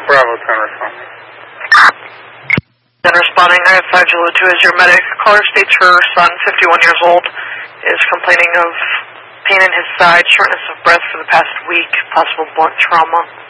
Bravo 10 responding. Then responding, I have 5 Zulu 2 as your medic. Caller states her son, 51 years old, is complaining of pain in his side, shortness of breath for the past week, possible blunt trauma.